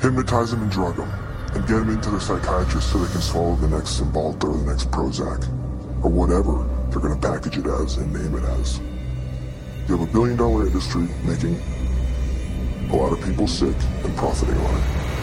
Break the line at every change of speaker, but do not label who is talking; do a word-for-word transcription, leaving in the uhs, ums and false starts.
Hypnotize them and drug them, and get them into the psychiatrist so they can swallow the next Cymbalta or the next Prozac, or whatever they're going to package it as and name it as. You have a billion dollar industry making a lot of people sick and profiting on it.